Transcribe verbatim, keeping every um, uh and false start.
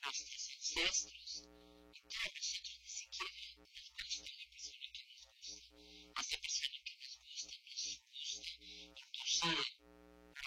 nuestros ancestros, y todos nosotros ni siquiera nos gusta la persona que nos gusta. Esa persona que nos gusta nos gusta inclusive